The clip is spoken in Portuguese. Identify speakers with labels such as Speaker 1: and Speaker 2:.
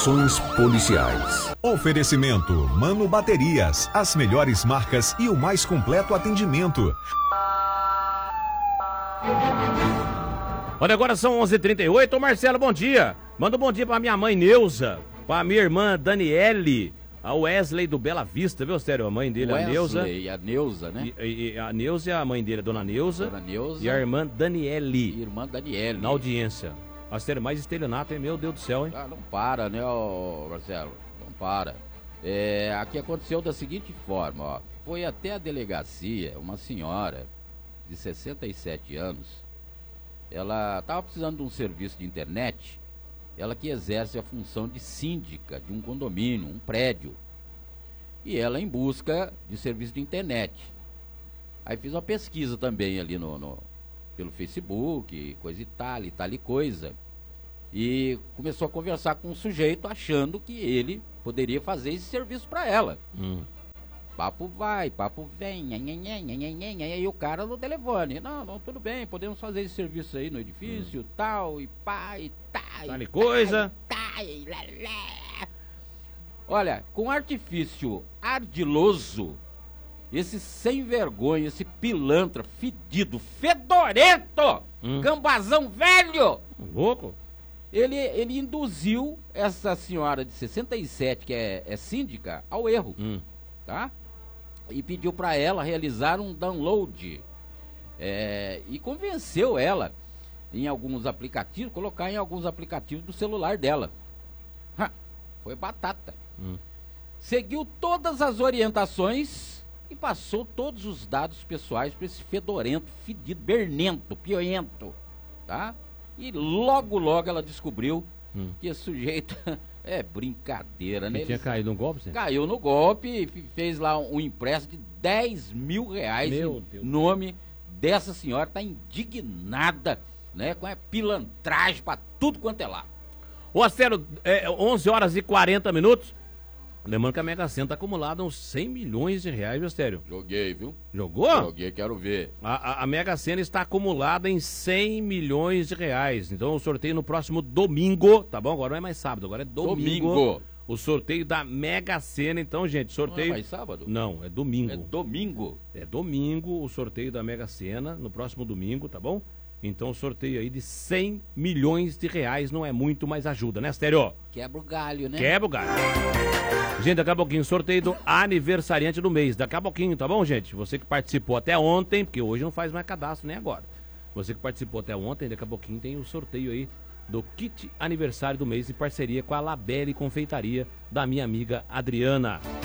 Speaker 1: Ações policiais.
Speaker 2: Oferecimento Mano Baterias, as melhores marcas e o mais completo atendimento.
Speaker 3: Olha, agora são 11h38. Ô Marcelo, bom dia. Manda um bom dia pra minha mãe Neuza, pra minha irmã Daniele, a Wesley do Bela Vista, viu, Stério? A mãe dele,
Speaker 4: Wesley,
Speaker 3: a Neuza.
Speaker 4: e a Neuza, né?
Speaker 3: E a Neuza e a mãe dele, a dona Neuza.
Speaker 4: Dona Neuza.
Speaker 3: E a irmã Daniele.
Speaker 4: Irmã Daniele.
Speaker 3: Na audiência. Astério, mais estelionato, hein? Meu Deus do céu, hein?
Speaker 4: Ah, não para, né, ô Marcelo? Não para. Aqui aconteceu da seguinte forma, ó. Foi até a delegacia uma senhora de 67 anos. Ela estava precisando de um serviço de internet. Ela que exerce a função de síndica de um condomínio, um prédio. E ela em busca de serviço de internet. Aí fiz uma pesquisa também ali pelo Facebook, coisa e tal e coisa. E começou a conversar com um sujeito achando que ele poderia fazer esse serviço para ela. Papo vai, papo vem, aí o cara no telefone. Não, tudo bem, podemos fazer esse serviço aí no edifício, tal, e pá, e tá.
Speaker 3: Tal e coisa.
Speaker 4: E lá, lá. Olha, com artifício ardiloso, esse sem vergonha, esse pilantra, fedido, fedorento, gambazão velho,
Speaker 3: louco,
Speaker 4: ele induziu essa senhora de 67, que é síndica, ao erro, tá? E pediu para ela realizar um download, e convenceu ela em alguns aplicativos, colocar em alguns aplicativos do celular dela. Foi batata. Seguiu todas as orientações e passou todos os dados pessoais para esse fedorento, fedido, bernento, pioento, tá? E logo ela descobriu que esse sujeito é brincadeira, né?
Speaker 3: Ele tinha caído no golpe, você?
Speaker 4: Caiu no golpe e fez lá um empréstimo de R$10 mil.
Speaker 3: Meu Deus.
Speaker 4: Nome dessa senhora, tá indignada, né? Com a pilantragem pra tudo quanto é lá.
Speaker 3: Ô, Astério, 11h40. Lembrando que a Mega Sena tá acumulada uns 100 milhões de reais, viu, Astério?
Speaker 4: Joguei, viu?
Speaker 3: Jogou?
Speaker 4: Joguei, quero ver.
Speaker 3: A Mega Sena está acumulada em 100 milhões de reais. Então o sorteio no próximo domingo, tá bom? Agora não é mais sábado, agora é domingo. O sorteio da Mega Sena. Então, gente, sorteio...
Speaker 4: Não é mais sábado?
Speaker 3: Não, é domingo.
Speaker 4: É domingo?
Speaker 3: É domingo o sorteio da Mega Sena, no próximo domingo, tá bom? Então o sorteio aí de 100 milhões de reais não é muito, mas ajuda, né, Astério?
Speaker 4: Quebra o galho, né?
Speaker 3: Quebra o galho. Gente, daqui a pouquinho, sorteio do aniversariante do mês. Daqui a pouquinho, tá bom, gente? Você que participou até ontem, porque hoje não faz mais cadastro nem agora. Você que participou até ontem, daqui a pouquinho tem o sorteio aí do kit aniversário do mês em parceria com a Labelle Confeitaria da minha amiga Adriana.